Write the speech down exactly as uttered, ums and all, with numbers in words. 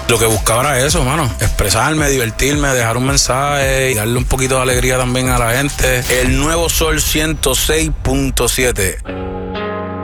Lo que buscaba era eso, mano, expresarme, divertirme, dejar un mensaje y darle un poquito de alegría también a la gente. El nuevo Sol ciento seis punto siete.